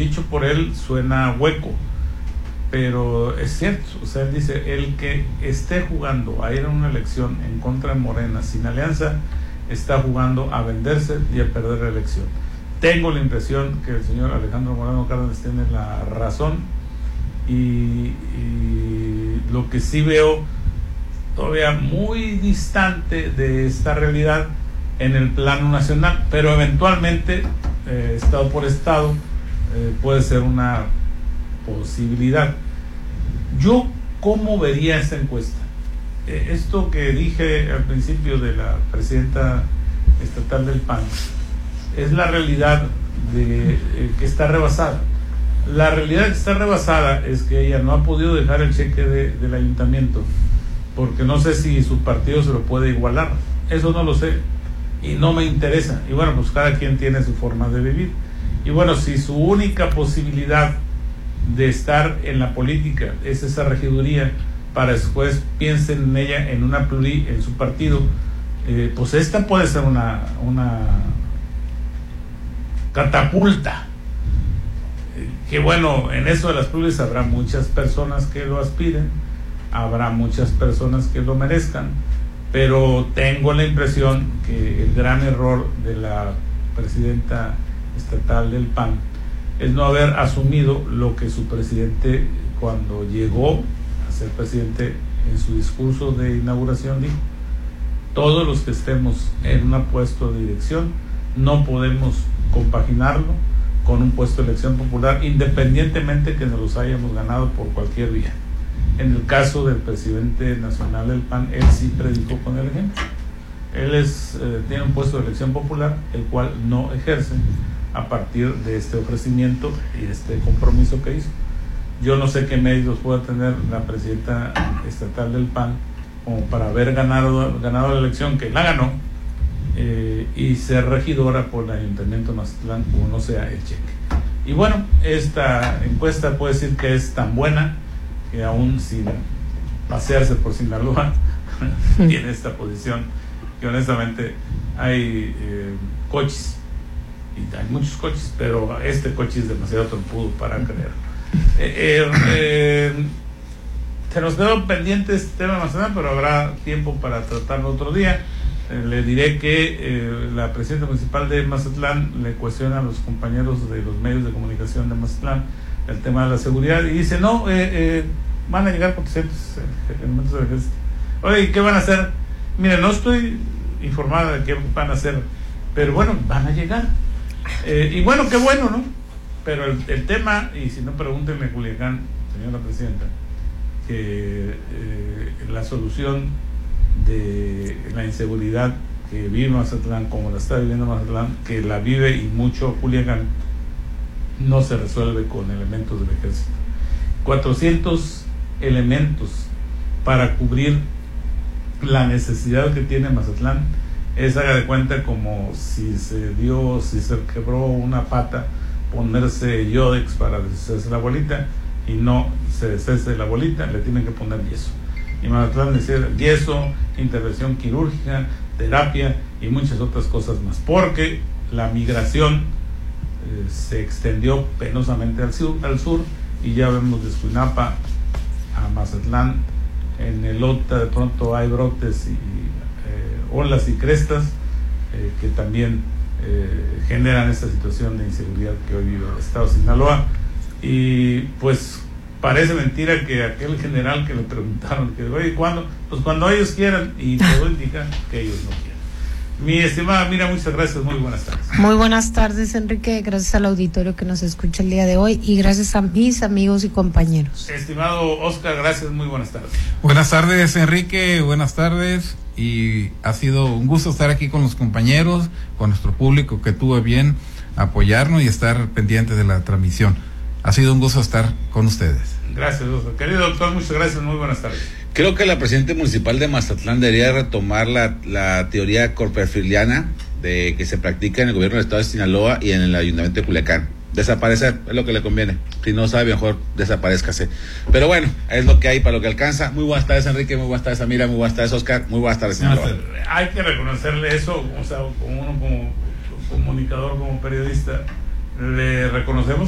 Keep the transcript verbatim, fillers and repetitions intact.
dicho por él suena hueco, pero es cierto. O sea, él dice, el que esté jugando a ir a una elección en contra de Morena sin alianza, está jugando a venderse y a perder la elección. Tengo la impresión que el señor Alejandro Moreno Cárdenas tiene la razón, y, y lo que sí veo todavía muy distante de esta realidad en el plano nacional, pero eventualmente eh, estado por estado eh, puede ser una posibilidad. Yo, ¿cómo vería esta encuesta? Eh, esto que dije al principio de la presidenta estatal del P A N es la realidad de, eh, que está rebasada. La realidad que está rebasada es que ella no ha podido dejar el cheque de, del ayuntamiento, porque no sé si su partido se lo puede igualar. Eso no lo sé y no me interesa. Y bueno, pues cada quien tiene su forma de vivir. Y bueno, si su única posibilidad de estar en la política es esa regiduría, para después piensen en ella, en una pluri, en su partido, eh, pues esta puede ser una, una catapulta. Eh, que bueno, en eso de las pluris habrá muchas personas que lo aspiren, habrá muchas personas que lo merezcan, pero tengo la impresión que el gran error de la presidenta estatal del P A N es no haber asumido lo que su presidente, cuando llegó a ser presidente, en su discurso de inauguración dijo: todos los que estemos en un puesto de dirección no podemos compaginarlo con un puesto de elección popular, independientemente que nos los hayamos ganado por cualquier vía. En el caso del presidente nacional del P A N, él sí predicó con el ejemplo. Él es, eh, tiene un puesto de elección popular, el cual no ejerce a partir de este ofrecimiento y de este compromiso que hizo. Yo no sé qué medios pueda tener la presidenta estatal del P A N como para haber ganado, ganado la elección, que la ganó, eh, y ser regidora por el Ayuntamiento de Mazatlán, como no sea el cheque. Y bueno, esta encuesta puede decir que es tan buena que aún sin pasearse por Sinaloa tiene esta posición, que honestamente hay eh, coches, y hay muchos coches, pero este coche es demasiado trompudo para creer. Eh, eh, eh, se nos quedó pendiente este tema de Mazatlán, pero habrá tiempo para tratarlo otro día. Eh, le diré que eh, la presidenta municipal de Mazatlán le cuestiona a los compañeros de los medios de comunicación de Mazatlán el tema de la seguridad, y dice: no, eh, eh, van a llegar cuatrocientos elementos del ejército. Oye, ¿qué van a hacer? Mire, no estoy informada de qué van a hacer, pero bueno, van a llegar. Eh, y bueno, qué bueno, ¿no? Pero el, el tema, y si no, pregúntenle a Culiacán, señora presidenta, que eh, la solución de la inseguridad que vive Mazatlán, como la está viviendo Mazatlán, que la vive y mucho Culiacán, no se resuelve con elementos del ejército. cuatrocientos elementos para cubrir la necesidad que tiene Mazatlán es, haga de cuenta, como si se dio, si se quebró una pata, ponerse Yodex para deshacerse la bolita, y no se deshace la bolita, le tienen que poner yeso. Y Mazatlán necesita yeso, intervención quirúrgica, terapia y muchas otras cosas más, porque la migración eh, se extendió penosamente al sur, al sur, y ya vemos de Escuinapa a Mazatlán, en el Ota de pronto hay brotes y eh, olas y crestas eh, que también eh, generan esta situación de inseguridad que hoy vive el estado de Sinaloa. Y pues parece mentira que aquel general que le preguntaron que, oye, ¿cuándo? Pues cuando ellos quieran, y todo indica que ellos no quieren. Mi estimada Mira, muchas gracias, muy buenas tardes. Muy buenas tardes, Enrique, gracias al auditorio que nos escucha el día de hoy, y gracias a mis amigos y compañeros. Estimado Oscar, gracias, muy buenas tardes. Buenas tardes, Enrique, buenas tardes, y ha sido un gusto estar aquí con los compañeros, con nuestro público que tuvo bien apoyarnos y estar pendiente de la transmisión. Ha sido un gusto estar con ustedes. Gracias, Oscar. Querido doctor, muchas gracias, muy buenas tardes. Creo que la presidenta municipal de Mazatlán debería retomar la, la teoría corporafiliana de que se practica en el gobierno del estado de Sinaloa y en el ayuntamiento de Culiacán. Desaparecer es lo que le conviene. Si no sabe, mejor desaparezcase. Pero bueno, es lo que hay para lo que alcanza. Muy buenas tardes, Enrique, muy buenas tardes, Amira, muy buenas tardes, Oscar, muy buenas tardes, Sinaloa. Hay que reconocerle eso, o sea, como uno como comunicador, como periodista, le reconocemos